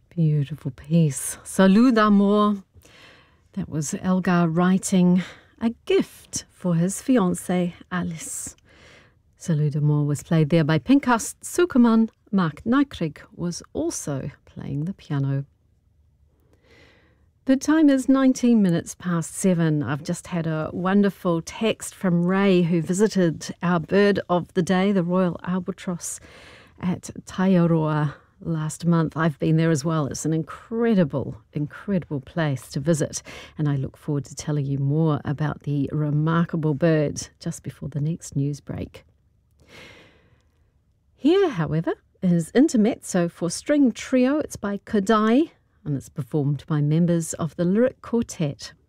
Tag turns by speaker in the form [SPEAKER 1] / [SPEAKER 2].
[SPEAKER 1] Beautiful piece. Salut d'amour. That was Elgar writing a gift for his fiancée, Alice. Salut d'amour was played there by Pinchas Zukerman. Mark Nykrig was also playing the piano. The time is 19 minutes past 7. I've just had a wonderful text from Ray, who visited our bird of the day, the Royal Albatross, at Taiaroa last month. I've been there as well. It's an incredible, incredible place to visit, and I look forward to telling you more about the remarkable bird just before the next news break. Here, however, is Intermezzo for String Trio. It's by Kodai, and it's performed by members of the Lyric Quartet.